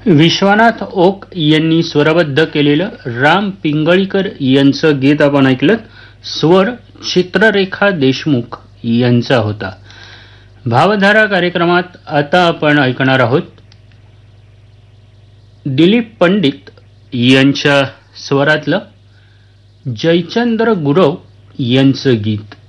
Vishwanath okay यांनी स्वरबद्ध केलेलं राम पिंगळीकर यांचं गीत आपण ऐकलं. स्वर चित्ररेखा देशमुख यांचा होता. भावधारा कार्यक्रमात आता आपण ऐकणार आहोत दिलीप पंडित यांच्या स्वरातलं जयचंद्र गुरव यांचं गीत.